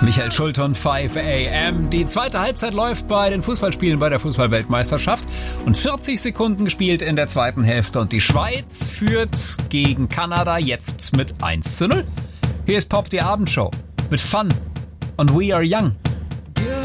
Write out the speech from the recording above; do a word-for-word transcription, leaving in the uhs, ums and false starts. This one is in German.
Michael Schulton, fünf a m. Die zweite Halbzeit läuft bei den Fußballspielen bei der Fußballweltmeisterschaft und vierzig Sekunden gespielt in der zweiten Hälfte und die Schweiz führt gegen Kanada jetzt mit eins zu null. Hier ist Pop, die Abendshow mit Fun und We Are Young.